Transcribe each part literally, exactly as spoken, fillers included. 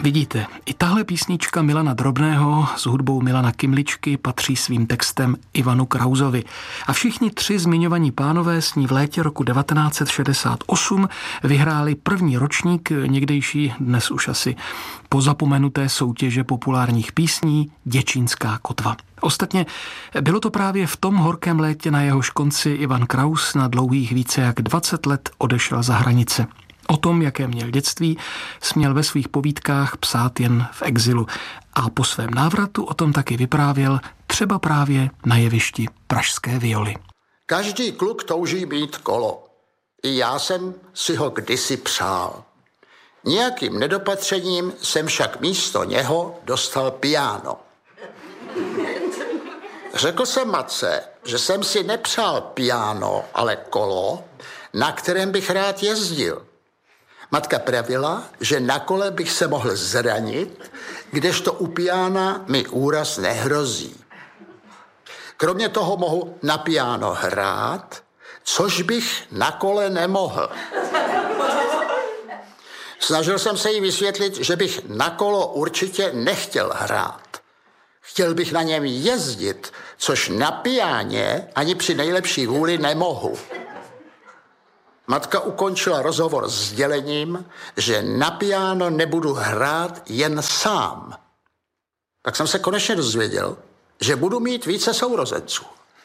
Vidíte, i tahle písnička Milana Drobného s hudbou Milana Kymličky patří svým textem Ivanu Krausovi. A všichni tři zmiňovaní pánové s ní v létě roku devatenáct set šedesát osm vyhráli první ročník někdejší, dnes už asi pozapomenuté soutěže populárních písní Děčínská kotva. Ostatně bylo to právě v tom horkém létě, na jehož konci Ivan Kraus na dlouhých více jak dvacet let odešel za hranice. O tom, jaké měl dětství, směl ve svých povídkách psát jen v exilu. A po svém návratu o tom taky vyprávěl třeba právě na jevišti Pražské violy. Každý kluk touží mít kolo. I já jsem si ho kdysi přál. Nějakým nedopatřením jsem však místo něho dostal piano. Řekl jsem matce, že jsem si nepřál piano, ale kolo, na kterém bych rád jezdil. Matka pravila, že na kole bych se mohl zranit, kdežto u piana mi úraz nehrozí. Kromě toho mohu na piano hrát, což bych na kole nemohl. Snažil jsem se jí vysvětlit, že bych na kolo určitě nechtěl hrát. Chtěl bych na něm jezdit, což na piáně ani při nejlepší vůli nemohu. Matka ukončila rozhovor s sdělením, že na piano nebudu hrát jen sám. Tak jsem se konečně dozvěděl, že budu mít více sourozenců.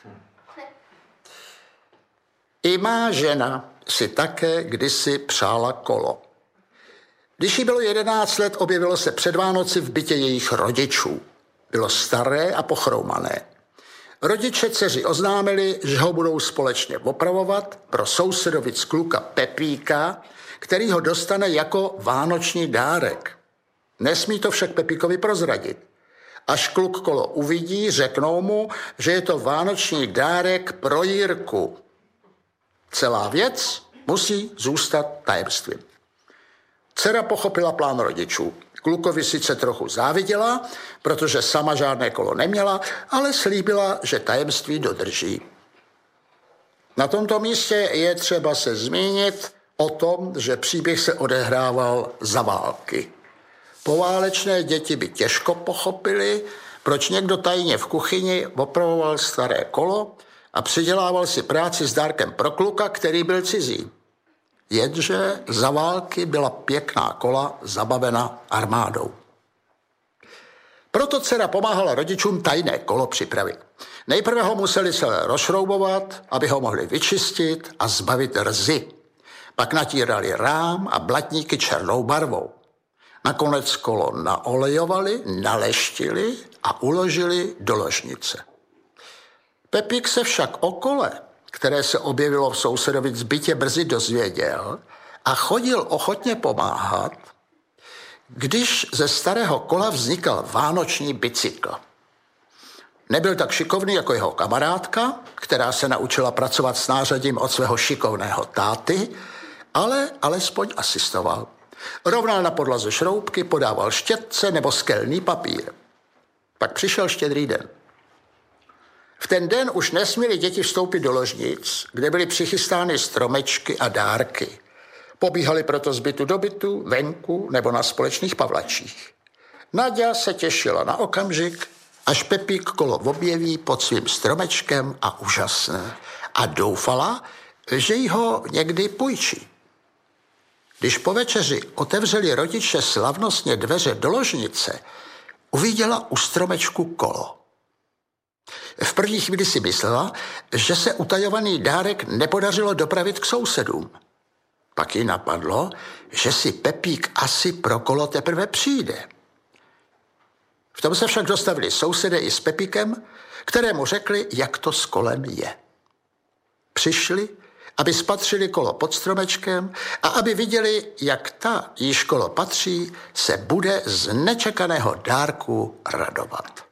I má žena si také kdysi přála kolo. Když jí bylo jedenáct let, objevilo se před Vánoci v bytě jejich rodičů. Bylo staré a pochroumané. Rodiče dceři oznámili, že ho budou společně opravovat pro sousedovic kluka Pepíka, který ho dostane jako vánoční dárek. Nesmí to však Pepíkovi prozradit. Až kluk kolo uvidí, řeknou mu, že je to vánoční dárek pro Jirku. Celá věc musí zůstat tajemstvím. Dcera pochopila plán rodičů. Klukovi sice trochu záviděla, protože sama žádné kolo neměla, ale slíbila, že tajemství dodrží. Na tomto místě je třeba se zmínit o tom, že příběh se odehrával za války. Poválečné děti by těžko pochopili, proč někdo tajně v kuchyni opravoval staré kolo a přidělával si práci s dárkem pro kluka, který byl cizí. Jenže za války byla pěkná kola zabavena armádou. Proto dcera pomáhala rodičům tajné kolo připravit. Nejprve ho museli celé rozšroubovat, aby ho mohli vyčistit a zbavit rzy. Pak natírali rám a blatníky černou barvou. Nakonec kolo naolejovali, naleštili a uložili do ložnice. Pepík se však o kole, které se objevilo v sousedovic bytě, brzy dozvěděl a chodil ochotně pomáhat, když ze starého kola vznikal vánoční bicykl. Nebyl tak šikovný jako jeho kamarádka, která se naučila pracovat s nářadím od svého šikovného táty, ale alespoň asistoval. Rovnal na podlaze šroubky, podával štětce nebo skelný papír. Pak přišel Štědrý den. V ten den už nesměli děti vstoupit do ložnic, kde byly přichystány stromečky a dárky. Pobíhali proto z bytu do bytu, venku nebo na společných pavlačích. Naďa se těšila na okamžik, až Pepík kolo objeví pod svým stromečkem a úžasné. A doufala, že jí ho někdy půjčí. Když po večeři otevřeli rodiče slavnostně dveře do ložnice, uviděla u stromečku kolo. V první chvíli si myslela, že se utajovaný dárek nepodařilo dopravit k sousedům. Pak jí napadlo, že si Pepík asi pro kolo teprve přijde. V tom se však dostavili sousedé i s Pepíkem, kterému řekli, jak to s kolem je. Přišli, aby spatřili kolo pod stromečkem a aby viděli, jak ta, jíž kolo patří, se bude z nečekaného dárku radovat.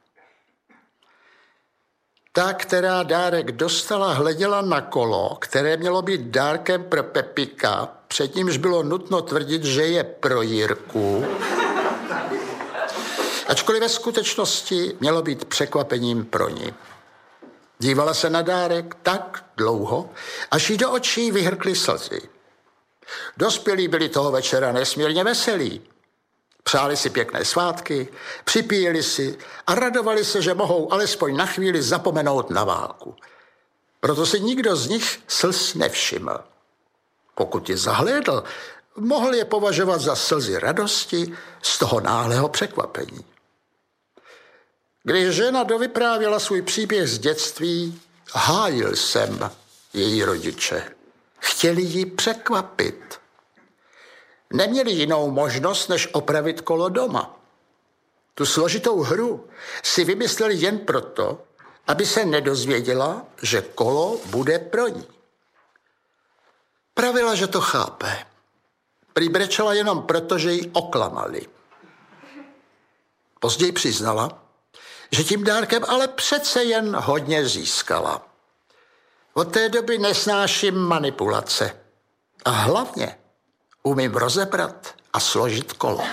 Ta, která dárek dostala, hleděla na kolo, které mělo být dárkem pro Pepíka, před nímž bylo nutno tvrdit, že je pro Jirku, ačkoliv ve skutečnosti mělo být překvapením pro ní. Dívala se na dárek tak dlouho, až jí do očí vyhrkly slzy. Dospělí byli toho večera nesmírně veselí. Přáli si pěkné svátky, připíjeli si a radovali se, že mohou alespoň na chvíli zapomenout na válku. Proto si nikdo z nich slz nevšiml. Pokud je zahlédl, mohl je považovat za slzy radosti z toho náhlého překvapení. Když žena dovyprávěla svůj příběh z dětství, hájil jsem její rodiče. Chtěli ji překvapit. Neměli jinou možnost, než opravit kolo doma. Tu složitou hru si vymysleli jen proto, aby se nedozvěděla, že kolo bude pro ní. Pravila, že to chápe. Prý brečela jenom proto, že ji oklamali. Později přiznala, že tím dárkem ale přece jen hodně získala. Od té doby nesnáším manipulace. A hlavně umím rozebrat a složit kolo.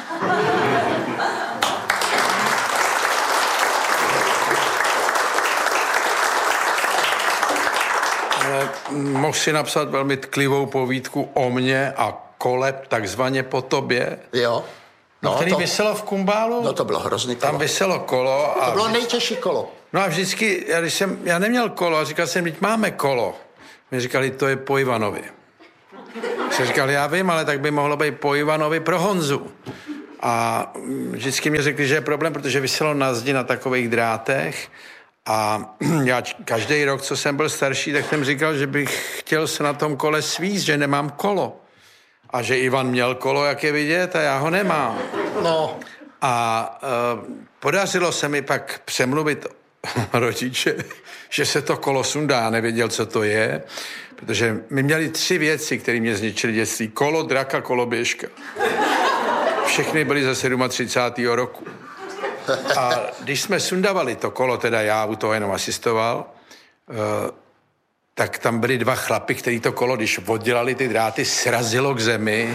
Ale mohl si napsat velmi tklivou povídku o mně a kole takzvaně po tobě. Jo. No, který to, vyselo v Kumbálu. No to bylo hrozný kolo. Tam vyselo kolo. A to bylo nejtěžší kolo. No a vždycky, já, když jsem, já neměl kolo a říkal jsem, teď máme kolo. Mě říkali, to je po Ivanovi. Jsem říkal, já vím, ale tak by mohlo být po Ivanovi pro Honzu. A vždycky mě řekli, že je problém, protože vyselo na zdi na takových drátech. A já každý rok, co jsem byl starší, tak jsem říkal, že bych chtěl se na tom kole svízt, že nemám kolo. A že Ivan měl kolo, jak je vidět, a já ho nemám. No. A uh, podařilo se mi pak přemluvit rodiče, že se to kolo sundá. Já nevěděl, co to je, protože my měli tři věci, které mě zničily dětství. Kolo, draka, koloběžka. Všechny byly ze třicátého sedmého roku. A když jsme sundavali to kolo, teda já u toho jenom asistoval, uh, tak tam byli dva chlapy, který to kolo, když oddělali ty dráty, srazilo k zemi.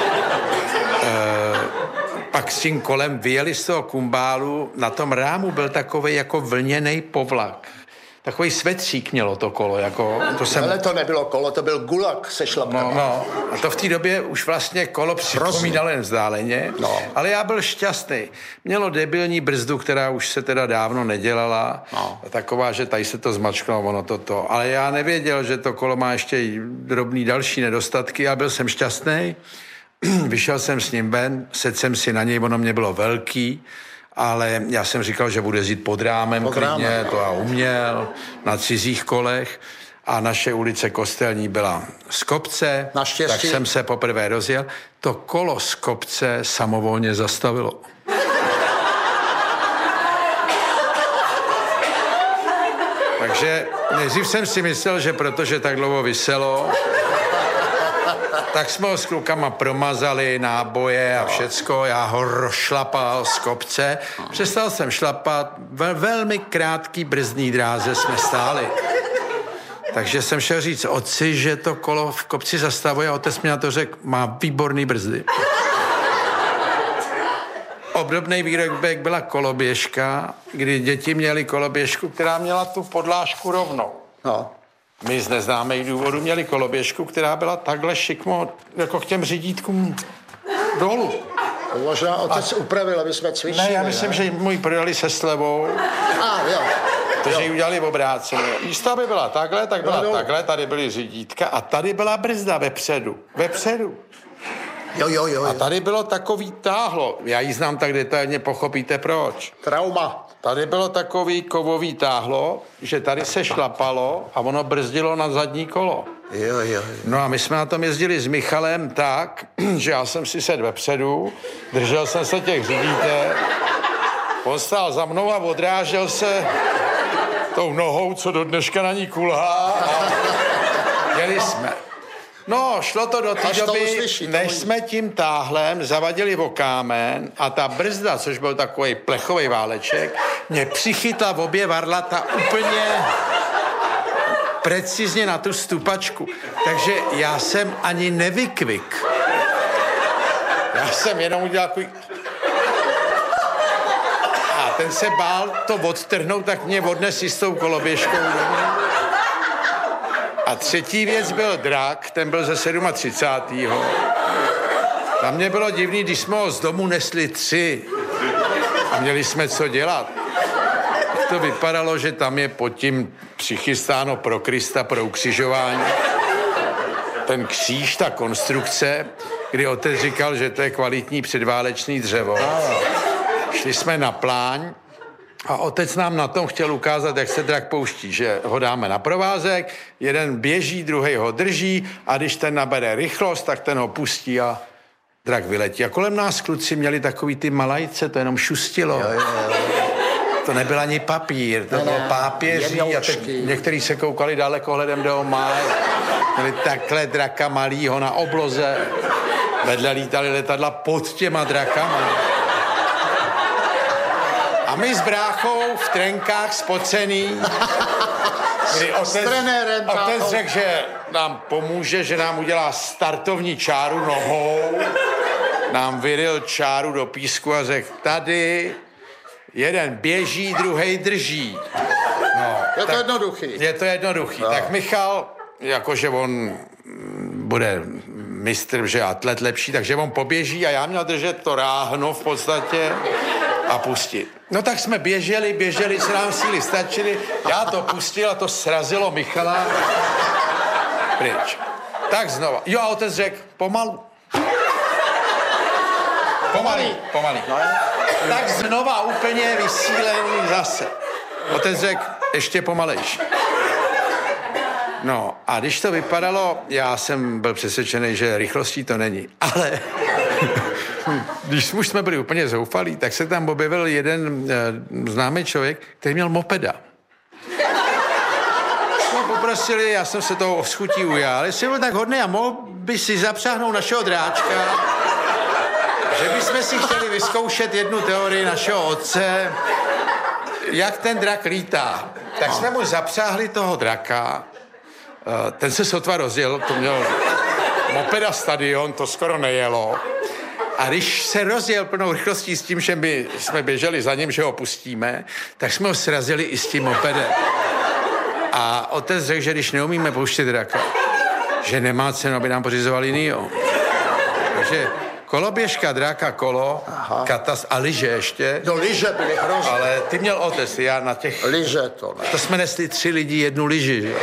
E, pak s tím kolem vyjeli z toho Kumbálu. Na tom rámu byl takovej jako vlněnej povlak. Takový svetřík mělo to kolo. Jako, to jsem... Ale to nebylo kolo, to byl gulag se šlapkama. No, no. A to v té době už vlastně kolo připomínalo jen vzdáleně. No. Ale já byl šťastný. Mělo debilní brzdu, která už se teda dávno nedělala. No. Taková, že tady se to zmačkalo, ono toto. Ale já nevěděl, že to kolo má ještě drobný další nedostatky. Já byl jsem šťastný. Vyšel jsem s ním ven, sedl jsem si na něj, ono mě bylo velký. Ale já jsem říkal, že bude jít pod rámem pod klidně, rámem. to já uměl, na cizích kolech. A naše ulice Kostelní byla z kopce, Naštěstí. Tak jsem se poprvé rozjel. To kolo z kopce samovolně zastavilo. Takže nejdřív jsem si myslel, že protože tak dlouho viselo, tak jsme ho s klukama promazali, náboje a všecko. Já ho rozšlapal z kopce. Přestal jsem šlapat. Ve velmi krátký brzdní dráze jsme stáli. Takže jsem šel říct otci, že to kolo v kopci zastavuje. Otec mi na to řekl, má výborný brzdy. Obdobný výrobek byla koloběžka, kdy děti měly koloběžku, která měla tu podlážku rovnou. No. My z neznámých důvodů měli koloběžku, která byla takhle šikmo, jako k těm řídítkům dolů. To možná otec a... upravil, aby jsme cvičili. Ne, já myslím, ne? že můj prodali se slevou. A, jo. Takže ji udělali v obráceně. Místo, aby byla takhle, tak byla no, no. takhle, tady byly řídítka a tady byla brzda vepředu. Vepředu. Jo, jo, jo. A tady bylo takový táhlo. Já ji znám tak detailně, pochopíte proč. Trauma. Tady bylo takový kovový táhlo, že tady se šlapalo a ono brzdilo na zadní kolo. Jo, jo, jo. No a my jsme na tom jezdili s Michalem tak, že já jsem si sedl vepředu, držel jsem se těch řídítek, on stál za mnou a odrážel se tou nohou, co do dneška na ní kulhá a jeli jsme. No, šlo to do té doby, uslyší, než jsme tím táhlem zavadili o kámen a ta brzda, což byl takový plechový váleček, mě přichytla v obě varlata úplně precizně na tu stupačku. Takže já jsem ani nevykvik. Já jsem jenom udělal takový... A ten se bál to odtrhnout, tak mě odnes s tou koloběžkou. A třetí věc byl drak, ten byl ze třicátého sedmého Tam mě bylo divný, když jsme ho z domu nesli tři a měli jsme co dělat. To vypadalo, že tam je pod tím přichystáno pro Krista, pro ukřižování. Ten kříž, ta konstrukce, kdy otec říkal, že to je kvalitní předválečný dřevo. Šli jsme na pláň a otec nám na tom chtěl ukázat, jak se drak pouští, že ho dáme na provázek, jeden běží, druhý ho drží a když ten nabere rychlost, tak ten ho pustí a drak vyletí. A kolem nás kluci měli takový ty malajce, to jenom šustilo. Jo, jo, jo. To nebyl ani papír, to ne, bylo pápěří a teď někteří se koukali dalekohledem do omáj. Měli takhle draka malýho na obloze. Vedle lítali letadla pod těma drakama. A my s bráchou v trenkách spocený, kdy otec, otec řekl, že nám pomůže, že nám udělá startovní čáru nohou, nám vyril čáru do písku a řekl, tady jeden běží, druhej drží. No, je to tak, jednoduchý. Je to jednoduchý. No. Tak Michal, jakože on bude mistr, že atlet lepší, takže on poběží a já měl držet to ráhno v podstatě a pustit. No tak jsme běželi, běželi, se nám síly stačily, já to pustil a to srazilo Michala pryč. Tak znova. Jo a otec řekl, pomalu. Pomalý, pomalý. No, tak znova úplně vysílený zase. Otec řekl, ještě pomalejší. No a když to vypadalo, já jsem byl přesvědčený, že rychlostí to není, ale když už jsme byli úplně zoufalí, tak se tam objevil jeden e, známý člověk, který měl mopeda. Jsme poprosili, já jsem se toho schutí ujal, jestli byl tak hodný a mohl by si zapřáhnout našeho dráčka, že bychom si chtěli vyzkoušet jednu teorii našeho otce, jak ten drak lítá. Tak jsme mu zapřáhli toho draka, ten se sotva rozjel, to měl mopeda stadion, to skoro nejelo. A když se rozjel plnou rychlostí s tím, že my jsme běželi za ním, že ho pustíme, tak jsme ho srazili i s tím mopedem. A otec řekl, že když neumíme pouštět draka, že nemá cenu, aby nám pořizoval jinýho. Takže koloběžka, dráka, kolo, katas a lyže ještě. No lyže byly hrozné. Ale ty měl otec, já na těch... Lyže to ne. To jsme nesli tři lidi, jednu lyži, že?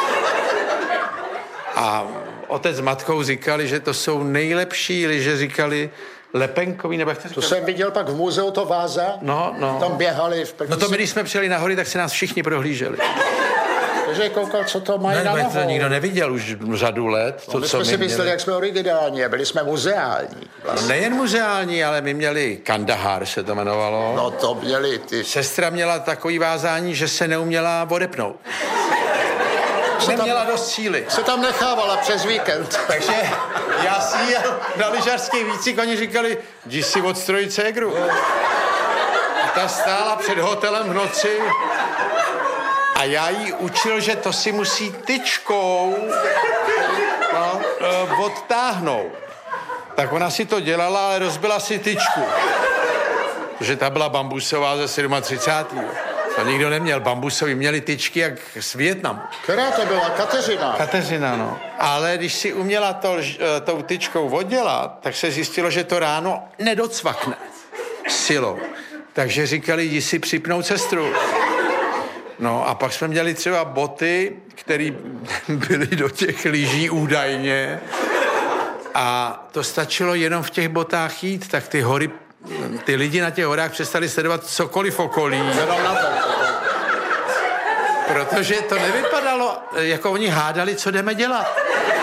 A otec s matkou říkali, že to jsou nejlepší lyže, říkali lepenkový, nebo jak to říkali? To jsem viděl pak v muzeu to váza. No, no. Tam běhali v první... No to my, když jsme přijeli na hory, tak se nás všichni prohlíželi. Takže koukal, co to mají ne, na nohou. To nikdo neviděl už řadu let. To, no, my co jsme my si mysleli, měli. jak jsme originální, byli jsme muzeální. Vlastně. No, nejen muzeální, ale my měli Kandahar, se to jmenovalo. No to měli ty. Sestra měla takový vázání, že se neuměla odepnout. Neměla dost síly. Se tam nechávala přes víkend. Takže já si jel na lyžařský výcvik, oni říkali, jdi si odstrojit ségru. A ta stála před hotelem v noci a já jí učil, že to si musí tyčkou no, odtáhnout. Tak ona si to dělala, ale rozbila si tyčku. Protože ta byla bambusová ze třicátého sedmého To nikdo neměl. Bambusový měli tyčky jak z Vietnamu. Která to byla? Kateřina. Kateřina, no. Ale když si uměla to, tou tyčkou oddělat, tak se zjistilo, že to ráno nedocvakne silou. Takže říkali, jdi si připnout sestru. No a pak jsme měli třeba boty, které byly do těch lyží údajně. A to stačilo jenom v těch botách jít, tak ty hory, ty lidi na těch horách přestali sledovat cokoliv okolí. Protože to nevypadalo, jako oni hádali, co jdeme dělat.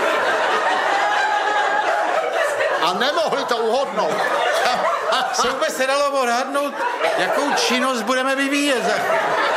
A nemohli to uhodnout. Se vůbec nedalo odhadnout, jakou činnost budeme vyvíjet za